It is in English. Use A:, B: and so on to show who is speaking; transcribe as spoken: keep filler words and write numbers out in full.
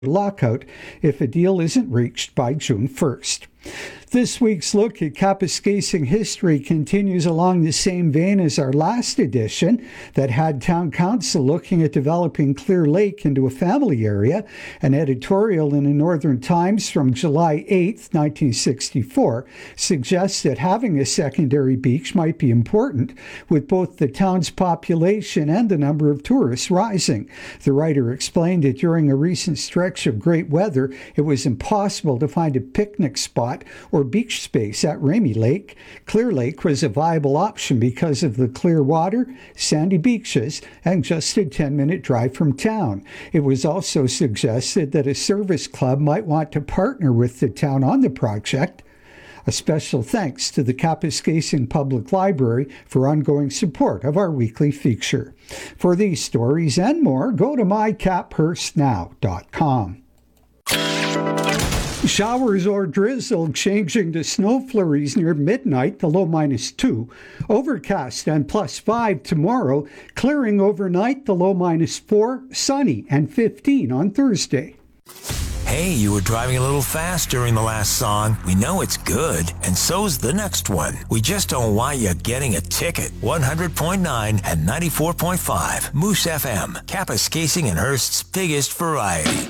A: lockout if a deal isn't reached by June first. This week's look at Kapuskasing history continues along the same vein as our last edition that had Town Council looking at developing Clear Lake into a family area. An editorial in the Northern Times from July eighth, nineteen sixty-four, suggests that having a secondary beach might be important, with both the town's population and the number of tourists rising. The writer explained that during a recent stretch of great weather, it was impossible to find a picnic spot or beach space at Ramy Lake. Clear Lake was a viable option because of the clear water, sandy beaches, and just a ten-minute drive from town. It was also suggested that a service club might want to partner with the town on the project. A special thanks to the Kapuskasing Public Library for ongoing support of our weekly feature. For these stories and more, go to my caphurst now dot com. Showers or drizzle changing to snow flurries near midnight, the low minus two. Overcast and plus five tomorrow. Clearing overnight, the low minus four. Sunny and fifteen on Thursday.
B: Hey, you were driving a little fast during the last song. We know it's good, and so's the next one. We just don't want you getting a ticket. one hundred point nine and ninety-four point five. Moose F M, Kapuskasing and Hearst's biggest variety.